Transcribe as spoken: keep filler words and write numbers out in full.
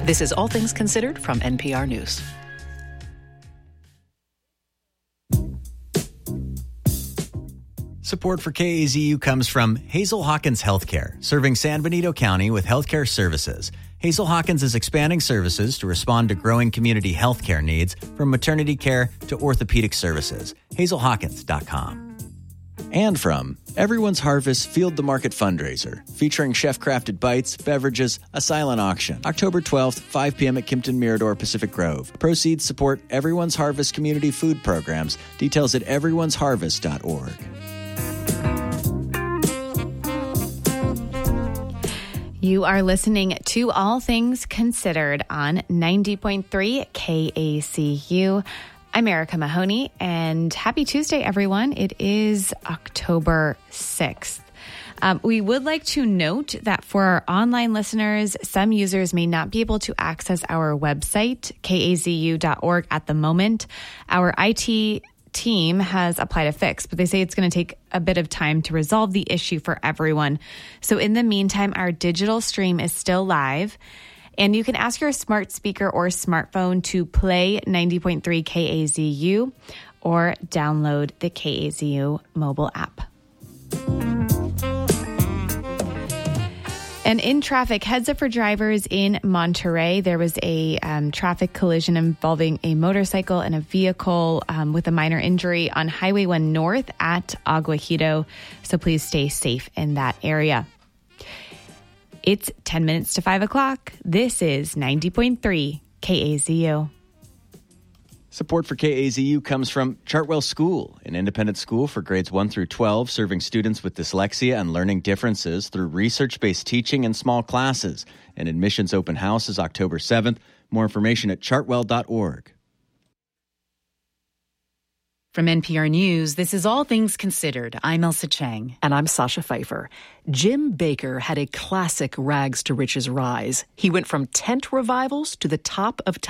This is All Things Considered from N P R News. Support for K A Z U comes from Hazel Hawkins Healthcare, serving San Benito County with healthcare services. Hazel Hawkins is expanding services to respond to growing community healthcare needs, from maternity care to orthopedic services. hazel hawkins dot com. And from Everyone's Harvest Field the Market fundraiser, featuring chef-crafted bites, beverages, a silent auction. October twelfth, five p.m. at Kimpton Mirador Pacific Grove. Proceeds support Everyone's Harvest community food programs. Details at everyone's harvest dot org. You are listening to All Things Considered on ninety point three K A C U. I'm Erica Mahoney, and happy Tuesday, everyone. It is October sixth. Um, we would like to note that for our online listeners, some users may not be able to access our website, K A Z U dot org, at the moment. Our I T team has applied a fix, but they say it's going to take a bit of time to resolve the issue for everyone. So in the meantime, our digital stream is still live, and you can ask your smart speaker or smartphone to play ninety point three K A Z U or download the K A Z U mobile app. And in traffic, heads up for drivers in Monterey. There was a um, traffic collision involving a motorcycle and a vehicle um, with a minor injury on Highway one North at Aguajito. So please stay safe in that area. It's ten minutes to five o'clock. This is ninety point three K A Z U. Support for K A Z U comes from Chartwell School, an independent school for grades one through twelve, serving students with dyslexia and learning differences through research-based teaching and small classes. An admissions open house is October seventh. More information at chartwell dot org. From N P R News, this is All Things Considered. I'm Elsa Chang. And I'm Sasha Pfeiffer. Jim Baker had a classic rags to riches rise. He went from tent revivals to the top of